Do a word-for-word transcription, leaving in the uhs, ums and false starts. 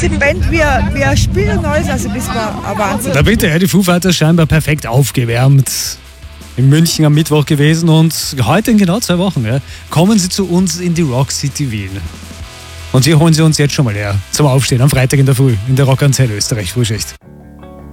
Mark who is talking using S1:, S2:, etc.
S1: konsequent, wir, wir spielen alles, also das war ein Wahnsinn.
S2: Da bitte, ja, die Foo Fighters scheinbar perfekt aufgewärmt. In München am Mittwoch gewesen und heute in genau zwei Wochen ja, kommen sie zu uns in die Rock City Wien. Und wir holen sie uns jetzt schon mal her zum Aufstehen am Freitag in der Früh in der Rock am Zell Österreich Frühschicht.